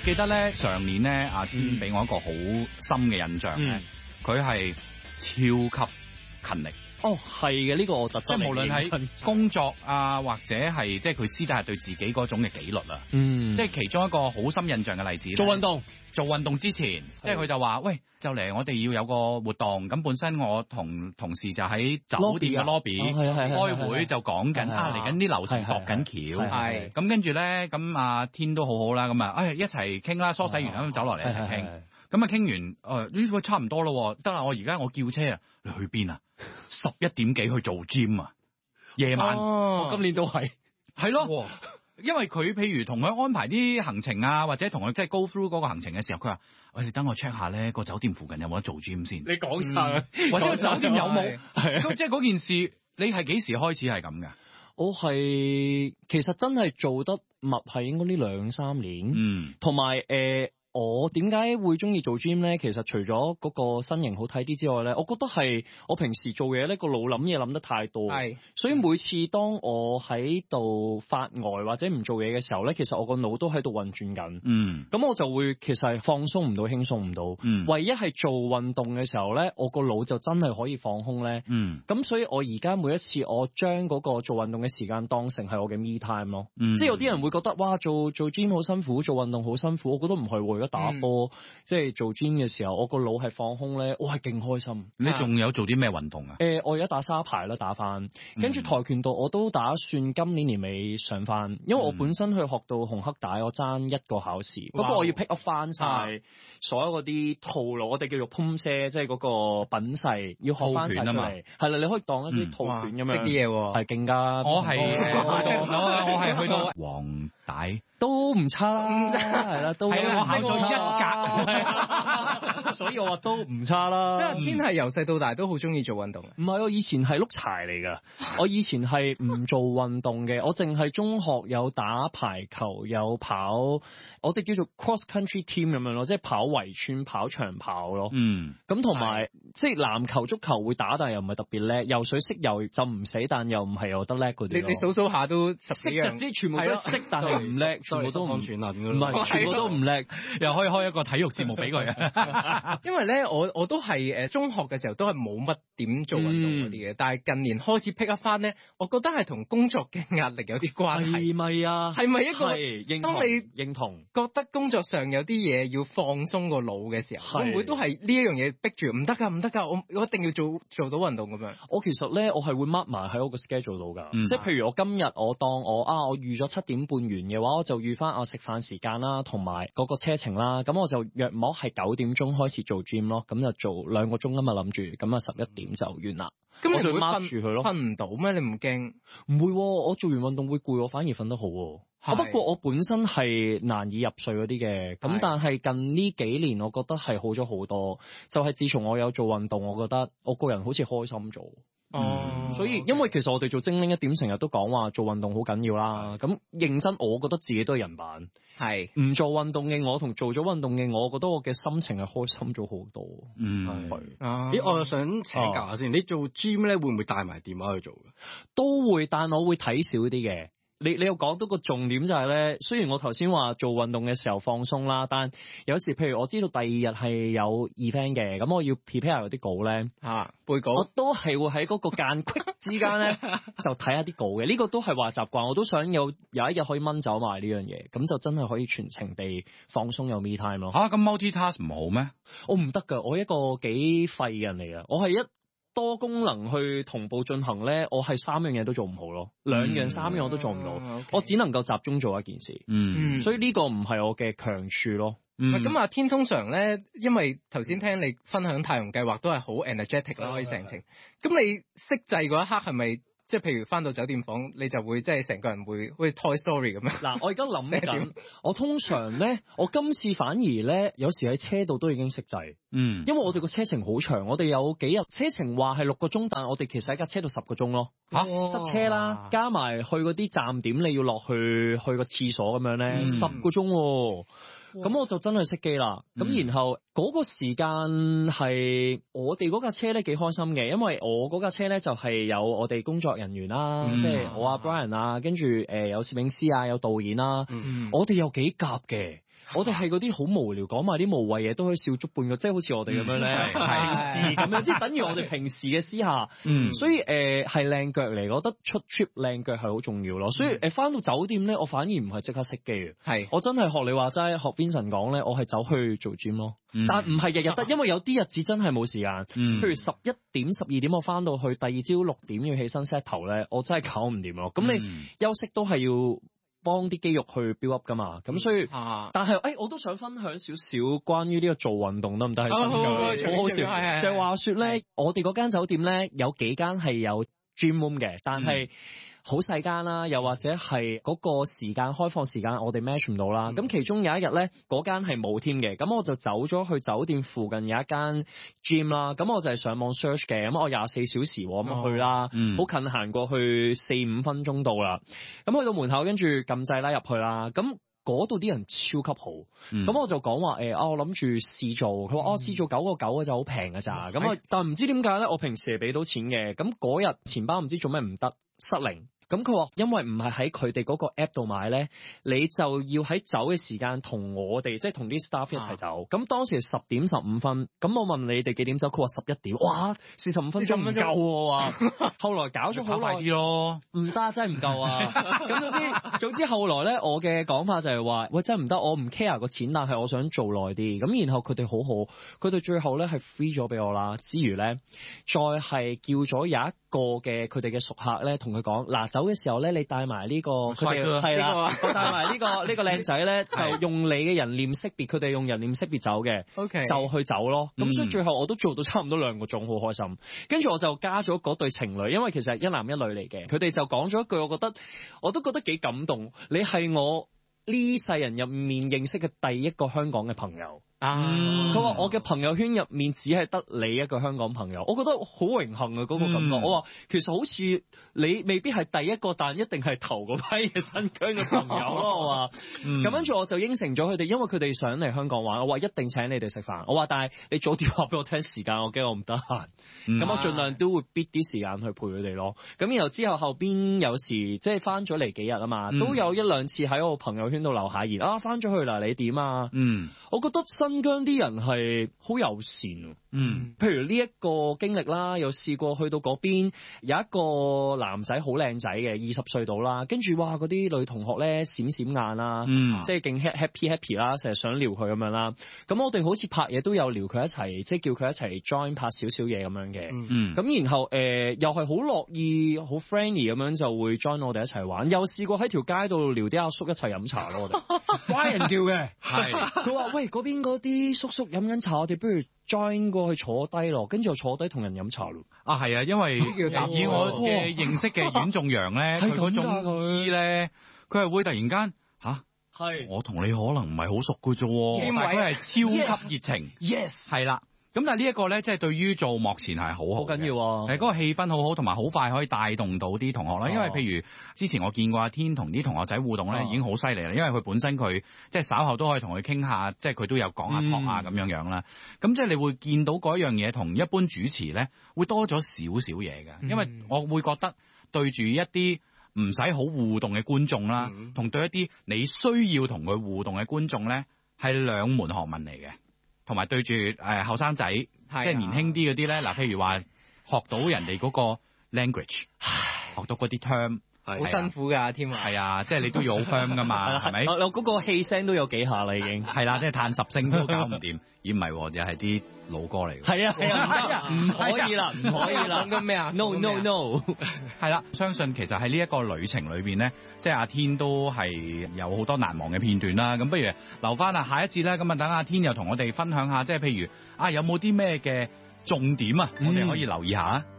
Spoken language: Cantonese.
記得咧上年咧阿天俾我一個好深嘅印象咧，佢係超級勤力。 哦，係嘅，呢個我特即係無論喺工作啊，或者係即係佢私底下對自己嗰種嘅紀律啊，即係其中一個好深印象嘅例子。做運動之前，即係佢就話：喂，就嚟我哋要有個活動，咁本身我同事就喺酒店嘅 lobby 開會，就講緊嚟緊啲流程度緊橋，係咁跟住咧，咁阿天都好好啦，咁啊，一齊傾啦，梳洗完咁走落嚟一齊傾。咁啊，傾完呢個差唔多咯，得啦，我而家我叫車啊，你去邊啊？11點幾去做 gym 啊，夜晚， 我今年都係咯，因為佢譬如同佢安排啲行程啊，或者同佢即係 go through 嗰個行程嘅時候，佢話：喂，你等我 check 下咧個酒店附近有冇得做 gym 先。你講晒，或者個酒店有冇？即係嗰件事，你係幾時開始係咁㗎？ 我係其實真係做得密係應該呢2-3年，同埋我點解會中意做 gym 咧？其實除咗嗰個身形好睇啲之外咧，我覺得係我平時做嘢咧個腦諗嘢諗得太多，所以每次當我喺度發呆或者唔做嘢嘅時候咧，其實我個腦都喺度運轉緊。咁我就會其實係放鬆唔到，輕鬆唔到。唯一係做運動嘅時候咧，我個腦就真係可以放空咧。咁所以我而家每一次我將嗰個做運動嘅時間當成係我嘅 me time 咯。即係有啲人會覺得哇，做 gym 好辛苦，做運動好辛苦，我覺得唔係喎。打波即係做 gym 嘅時候，我個腦係放空咧，我係勁開心。你仲有做啲咩運動啊？我而家打沙排啦，打翻，跟住跆拳道我都打算今年年尾上翻，因為我本身去學到紅黑帶，我爭一個考試，不過我要 pick up 翻晒所有嗰啲套路，我哋叫做 pumse， 即係嗰個品勢要學翻晒出嚟。係啦，你可以當一啲套拳咁樣，識啲嘢，係勁加。我係去到黃帶。都唔差啦，係啦，都係我考咗1格，所以我話都唔差啦。 即係天係由細到大都好中意做運動。 唔係，我以前係碌柴嚟㗎，我以前係唔做運動嘅，我淨係中學有打排球，有跑，我哋叫做 cross country team 咁樣咯，即係跑圍村、跑長跑咯。咁同埋即係籃球、足球會打，但係又唔係特別叻。游水識游就唔死，但又唔係游得叻嗰啲。你數數下都10幾樣， 即係全部都識，但係唔叻。全部都唔全能㗎，唔係全部都唔叻， 又可以開一個體育節目俾佢啊！ 因為咧，我都係中學嘅時候都係冇乜點做運動嗰啲嘅，但係近年開始 pick up 翻咧，我覺得係同工作嘅壓力有啲關係。係咪啊？係咪一個？當你認同覺得工作上有啲嘢要放鬆個腦嘅時候，會唔會都係呢一樣嘢逼住？唔得㗎，我一定要做到運動咁樣。 我其實咧，我係會 mark 埋喺我個 schedule 度㗎，即係譬如我今日我當我預咗7點半完嘅話，我就預翻我食飯時間啦，同埋嗰個車程啦，咁我就約莫係9點鐘開始做 gym 咯，咁就做2個鐘啊嘛，諗住咁啊11點就完啦。咁我就 mark 住佢咯。 瞓唔到咩？你唔驚？ 唔會，我做完運動會攰，我反而瞓得好。不過我本身係難以入睡嗰啲嘅，咁但係近呢幾年我覺得係好咗好多，就係自從我有做運動，我覺得我個人好似開心咗。所以因為其實我哋做精靈一點成日都講話做運動好緊要啦，咁認真我覺得自己都係人版，係唔做運動嘅我同做咗運動嘅我覺得我嘅心情係開心咗好多。 我又想請教下先，你做 gym 咧會唔會帶埋電話去做嘅？ 都會，但我會睇少啲嘅。你又講到個重點就係咧，雖然我頭先話做運動嘅時候放鬆啦，但有時譬如我知道第2日係有 event 嘅，咁我要 prepare 有啲稿咧，背稿，我都係會喺嗰個間隙之間咧就睇下啲稿嘅。呢個都係話習慣，我都想有一日可以掹走埋呢樣嘢，咁就真係可以全程地放鬆有 me time 咯。 咁 multitask 唔好咩？ 我唔得㗎，我一個幾廢嘅人嚟㗎，我係多功能去同步進行咧，我係3樣嘢都做唔好咯，2樣3樣我都做唔到，我只能夠集中做一件事。所以呢個唔係我嘅強處咯。 咁阿天通常咧，因為頭先聽你分享太陽計劃都係好 energetic 啦，可以成程。咁你熄掣嗰一刻係咪？即係譬如翻到酒店房，你就會即係成個人會好似 Toy Story 咁樣。 嗱，我而家諗緊，我通常咧，我今次反而咧，有時喺車度都已經熄掣。因為我哋個車程好長，我哋有幾日車程話係6個鐘，但係我哋其實喺架車度10個鐘咯。塞車啦，加埋去嗰啲站點，你要落去個廁所咁樣咧，10個鐘。咁我就真係熄機啦。咁然後嗰個時間係我哋嗰架車咧幾開心嘅，因為我嗰架車咧就係有我哋工作人員啦，即係我Brian 啊，跟住有攝影師啊，有導演啦，我哋有幾夾嘅。 我哋係嗰啲好無聊講埋啲無謂嘢都可以笑足半個，即係好似我哋咁樣咧，平時咁樣，即係等於我哋平時嘅私下。所以係靚腳嚟，我覺得出 trip 靚腳係好重要咯。所以翻到酒店咧，我反而唔係即刻熄機嘅，係我真係學你話齋，學 Vincent 講咧，我係走去做 gym 咯。但唔係日日得，因為有啲日子真係冇時間。譬如11點、12點我翻到去，第二朝6點要起身 set 頭咧，我真係搞唔掂咯。咁你休息都係要幫啲肌肉去 build up 噶嘛。咁所以，但係我都想分享少少關於呢個做運動得唔得？係好好笑，就係話說咧，我哋嗰間酒店咧有幾間係有 gym room 嘅，但係好細間啦，又或者係嗰個時間開放時間我哋 match 唔到啦。咁其中有一日咧，嗰間係冇添嘅，咁我就走咗去酒店附近有一間 gym 啦。咁我就係上網 search 嘅，咁我24小時咁去啦，好近，行過去4-5分鐘到啦。咁去到門口，跟住撳掣啦入去啦。咁嗰度啲人超級好，咁我就講話我諗住試做，佢話試做9.9嘅就好平㗎咋。咁但係唔知點解咧，我平時係俾到錢嘅，咁嗰日錢包唔知做咩唔得失靈。咁佢話因為唔係喺佢哋嗰個 app 度買咧，你就要喺走嘅時間同我哋即係同啲 staff 一齊走。咁當時10點15分，咁我問你哋幾點走，佢話11點。哇，45分鐘唔夠喎。後來搞咗好耐啲咯，唔得真係唔夠啊。咁總之後來咧，我嘅講法就係話，喂真係唔得，我唔 care 個錢，但係我想做耐啲。咁然後佢哋好好，佢哋最後咧係 free 咗俾我啦。之餘咧，再係叫咗有一個嘅佢哋嘅熟客咧，同佢講嗱，走嘅時候咧，你帶埋呢個，佢哋係啦，我帶埋呢個靚仔咧，就用你嘅人臉識別，佢哋用人臉識別走嘅，OK，就去走咯。咁所以最後我都做到差唔多2個鐘，好開心。跟住我就加咗嗰對情侶，因為其實係一男一女嚟嘅，佢哋就講咗一句，我都覺得幾感動。你係我呢世人入面認識嘅第一個香港嘅朋友。佢話我嘅朋友圈入面只係得你一個香港朋友，我覺得好榮幸啊嗰個感覺。我話其實好似你未必係第一個，但一定係頭嗰批嘅新疆嘅朋友咯。我話咁跟住我就應承咗佢哋，因為佢哋想嚟香港玩，我話一定請你哋食飯。我話但係你早啲話俾我聽時間，我驚我唔得閒。咁我盡量都會逼啲時間去陪佢哋咯。咁然後之後邊有時即係翻咗嚟幾日啊嘛，都有1-2次喺我朋友圈度留下言啊，翻咗去啦，你點啊？我覺得新疆啲人係好友善，譬如呢一個經歷啦，有試過去到嗰邊有一個男仔好靚仔嘅，20歲到啦，跟住哇嗰啲女同學咧閃閃眼啦，即係勁 happy 啦，成日想撩佢咁樣啦。咁我哋好似拍嘢都有撩佢一齊，即係叫佢一齊 join 拍少少嘢咁樣嘅。咁然後又係好樂意好 friendly 咁樣就會 join 我哋一齊玩。又試過喺條街度撩啲阿叔一齊飲茶咯，我哋歪人叫嘅，係佢話喂嗰邊嗰啲叔叔飲緊茶，我哋不如 join 過去坐低咯，跟住就坐低同人飲茶咯。 啊，係啊，因為以我嘅認識嘅阮仲陽咧，佢嗰種醫咧，佢係會突然間係我同你可能唔係好熟嘅啫，但係佢係超級熱情。Yes， 係啦。咁但係呢一個咧，即係對於做幕前係好緊要啊！嗰個氣氛好好，同埋好快可以帶動到啲同學啦。因為譬如之前我見過阿天同啲同學仔互動咧，已經好犀利啦。因為佢本身佢即係稍後都可以同佢傾下，即係佢都有講下 talk 啊咁樣啦。咁即係你會見到嗰樣嘢同一般主持咧，會多咗少少嘢嘅。因為我會覺得對住一啲唔使好互動嘅觀眾啦，同對一啲你需要同佢互動嘅觀眾咧，係兩門學問嚟嘅。同埋對住後生仔，即係年輕啲嗰啲咧，嗱，譬如話學到人哋嗰個 language， 學到嗰啲 term， 好辛苦㗎，添啊！ 係啊，即係你都要好 firm 㗎嘛，係咪？ 我嗰個氣聲都有幾下啦，已經係啦，即係嘆10聲都搞唔掂，而唔係又係啲老歌嚟嘅。 係啊，唔可以啦，唔可以啦。 講緊咩啊 ？No， 係啦，相信其實喺呢一個旅程裏邊咧，即係阿天都係有好多難忘嘅片段啦。咁不如留翻下一節啦，咁啊等阿天又同我哋分享下，即係譬如有冇啲咩嘅重點啊，我哋可以留意下。